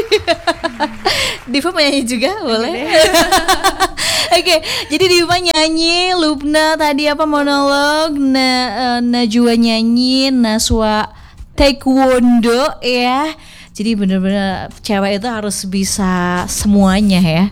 Diva menyanyi juga boleh. Oke, jadi Diva nyanyi, Lubna tadi monolog, Najwa nyanyi, Naswa taekwondo ya. Jadi bener-bener cewek itu harus bisa semuanya ya.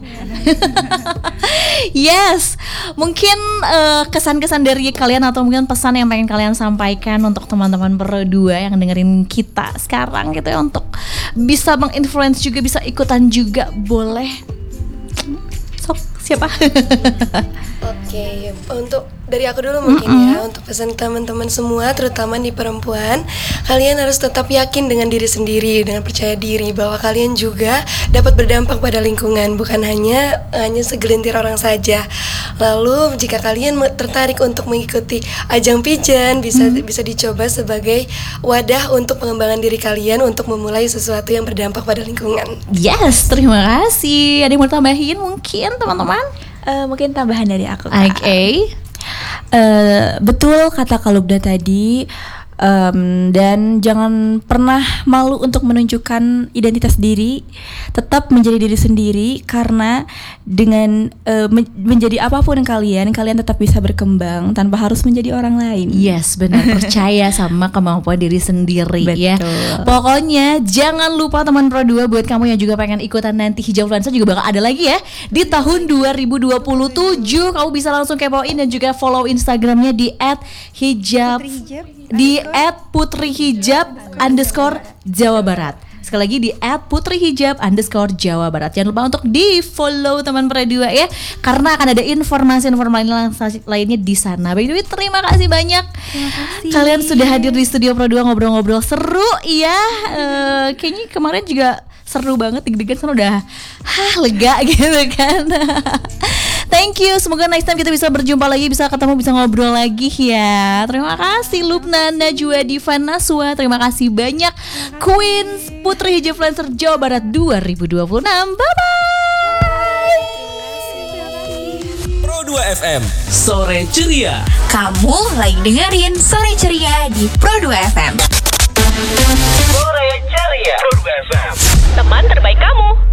Yes, mungkin kesan-kesan dari kalian atau mungkin pesan yang pengen kalian sampaikan untuk teman-teman berdua yang dengerin kita sekarang gitu ya, untuk bisa menginfluence juga, bisa ikutan juga, boleh. Sok, siapa? Oke, untuk dari aku dulu mungkin ya, untuk pesan teman-teman semua, terutama di perempuan, kalian harus tetap yakin dengan diri sendiri, dengan percaya diri bahwa kalian juga dapat berdampak pada lingkungan, bukan hanya segelintir orang saja. Lalu jika kalian tertarik untuk mengikuti ajang pijan, bisa dicoba sebagai wadah untuk pengembangan diri kalian untuk memulai sesuatu yang berdampak pada lingkungan. Yes, terima kasih. Ada yang mau tambahin mungkin teman-teman? Mungkin tambahan dari aku. Oke. Betul kata Kak Lubna tadi, dan jangan pernah malu untuk menunjukkan identitas diri. Tetap menjadi diri sendiri, karena dengan menjadi apapun kalian tetap bisa berkembang tanpa harus menjadi orang lain. Yes, benar. Percaya sama kemampuan diri sendiri. Betul. Ya. Pokoknya jangan lupa teman Pro 2, buat kamu yang juga pengen ikutan nanti Hijabfluencer juga bakal ada lagi ya di tahun 2027. Kamu bisa langsung kepoin dan juga follow Instagramnya di @hijab di @putrihijab_Jawa Barat. Sekali lagi di @putrihijab_Jawa Barat. Jangan lupa untuk di follow teman Pro 2 ya, karena akan ada informasi lainnya di sana. By the way, terima kasih banyak. Terima kasih. Kalian sudah hadir di studio Pro 2 ngobrol-ngobrol seru ya. Kayaknya kemarin juga seru banget, deg-degan sana udah lega gitu kan. Thank you, semoga next time kita bisa berjumpa lagi, bisa ketemu, bisa ngobrol lagi ya. Terima kasih Lubna, Najwa, Diva, Naswa. Terima kasih banyak Queens Putri Hijabfluencer Jawa Barat 2026. Bye-bye. Pro 2 FM, Sore Ceria. Kamu lagi dengerin Sore Ceria di Pro 2 FM. Sore Ceria. Pro 2 FM. Teman terbaik kamu.